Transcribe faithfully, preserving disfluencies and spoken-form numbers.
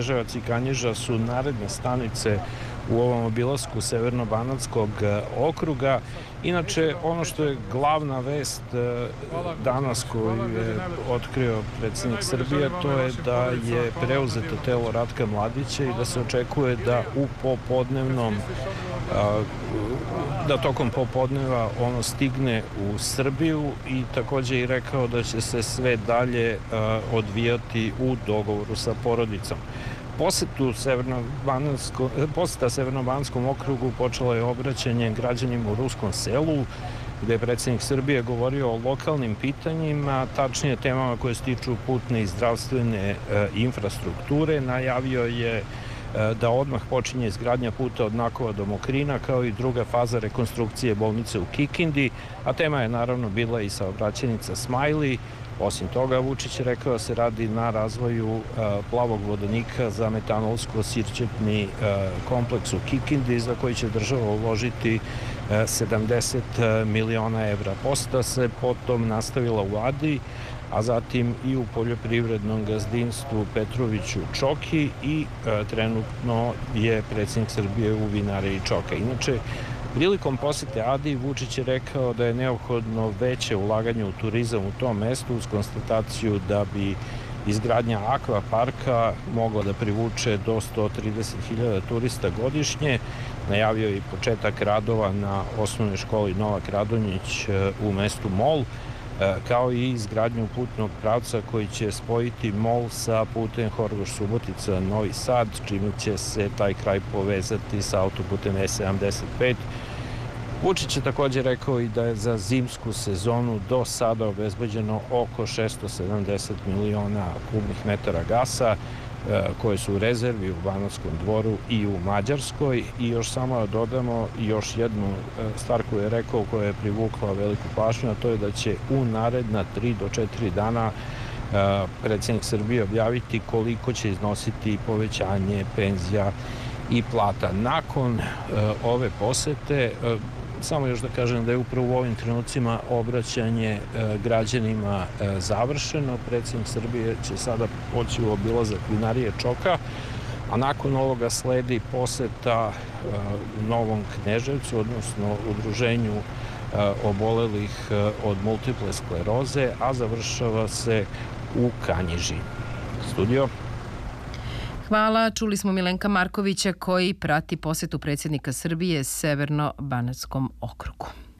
Kneževac i Kanjiža su naredne stanice u ovom obilasku Severno-banatskog okruga. Inače, ono što je glavna vest danas koju je otkrio predsjednik Srbije, to je da je preuzeto telo Ratka Mladića i da se očekuje da u popodnevnom da tokom popodneva ono stigne u Srbiju i takođe i rekao da će se sve dalje odvijati u dogovoru sa porodicom. Posetu poseta Severno-banatskom okrugu počelo je obraćanje građanima u Ruskom Selu, gde je predsjednik Srbije govorio o lokalnim pitanjima, tačnije temama koje se tiču putne i zdravstvene infrastrukture. Najavio je da odmah počinje izgradnja puta od Nakova do Mokrina, kao i druga faza rekonstrukcije bolnice u Kikindi, a tema je naravno bila i saobraćajnica Smajli. Osim toga, Vučić je rekao da se radi na razvoju plavog vodonika za metanolsko-sirćetni kompleks u Kikindi, za koji će država uložiti sedamdeset miliona evra. Poseta se potom nastavila u Adi, a zatim i u poljoprivrednom gazdinstvu Petroviću Čoki i trenutno je predsjednik Srbije u vinariji Čoka. Inače, prilikom posete Adi, Vučić je rekao da je neophodno veće ulaganje u turizam u tom mestu, uz konstataciju da bi izgradnja akvaparka mogla da privuče do sto trideset hiljada turista godišnje. Najavio je i početak radova na osnovnoj školi Novak Radonjić u mestu Mol, kao i izgradnju putnog pravca koji će spojiti Mol sa putem Horgoš-Subotica Novi Sad, čime će se taj kraj povezati sa autoputem E sedamdeset pet. Vučić je takođe rekao i da je za zimsku sezonu do sada obezbeđeno oko šesto sedamdeset miliona kubnih metara gasa, koje su u rezervi u Banatskom Dvoru i u Mađarskoj. I još samo da dodamo još jednu stvar koju je rekao, koja je privukla veliku pažnju, a to je da će u naredna tri do četiri dana predsjednik Srbije objaviti koliko će iznositi povećanje penzija i plata. Nakon ove posete, samo još da kažem da je upravo u ovim trenucima obraćanje građanima završeno. Predsjednik Srbije će sada poći u obilazak vinarije Čoka, a nakon ovoga sledi poseta Novom Kneževcu, odnosno udruženju obolelih od multiple skleroze, a završava se u Kanjiži. Studio. Hvala. Čuli smo Milenka Markovića koji prati posetu predsjednika Srbije Severno-banatskom okrugu.